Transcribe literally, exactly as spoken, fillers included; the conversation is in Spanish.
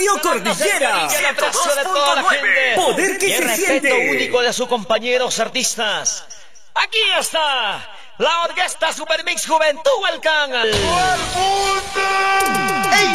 Radio Cordillera. El abrazo de toda la gente. Poder que y el se respeto siente. único de sus compañeros artistas. Aquí está la Orquesta Supermix Juventud Volcán.